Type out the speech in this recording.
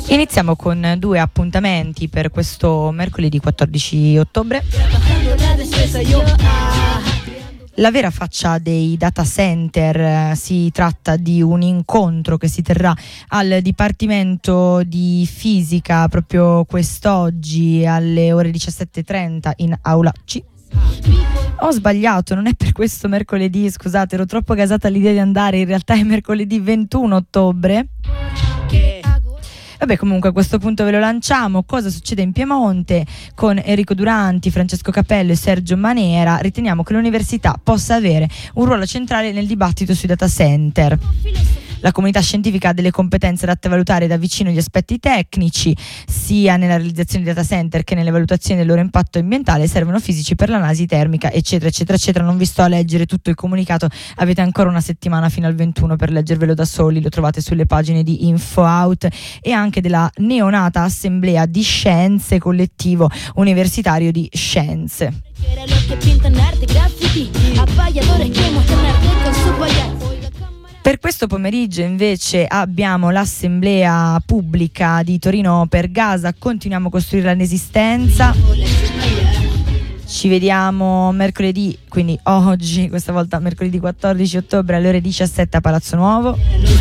Iniziamo con due appuntamenti per questo mercoledì 14 ottobre. La vera faccia dei data center, si tratta di un incontro che si terrà al Dipartimento di Fisica proprio quest'oggi alle ore 17:30 in aula C. Ho sbagliato, non è per questo mercoledì, scusate, ero troppo gasata all'idea di andare, in realtà è mercoledì 21 ottobre. Vabbè, comunque a questo punto ve lo lanciamo. Cosa succede in Piemonte? Con Enrico Duranti, Francesco Capello e Sergio Manera riteniamo che l'università possa avere un ruolo centrale nel dibattito sui data center. La comunità scientifica ha delle competenze adatte a valutare da vicino gli aspetti tecnici, sia nella realizzazione di data center che nelle valutazioni del loro impatto ambientale. Servono fisici per l'analisi termica, eccetera, eccetera, eccetera. Non vi sto a leggere tutto il comunicato, avete ancora una settimana fino al 21 per leggervelo da soli, lo trovate sulle pagine di InfoOut e anche della neonata Assemblea di Scienze, collettivo universitario di scienze. Per questo pomeriggio invece abbiamo l'assemblea pubblica di Torino per Gaza, continuiamo a costruire l'esistenza. Ci vediamo mercoledì, quindi oggi, questa volta mercoledì 14 ottobre alle ore 17 a Palazzo Nuovo.